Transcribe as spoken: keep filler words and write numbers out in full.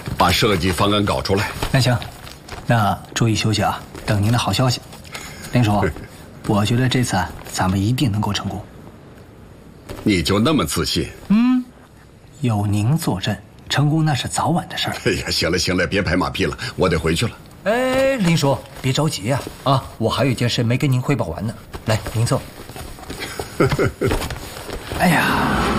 把设计方案搞出来。 那行，那注意休息啊，等您的好消息。林叔，我觉得这次咱们一定能够成功。 你就那么自信？ 嗯，有您坐镇，成功那是早晚的事儿。 哎呀，行了行了，别拍马屁了，我得回去了。 哎，林叔，别着急呀、啊！啊，我还有一件事没跟您汇报完呢。来，您坐。 哎呀。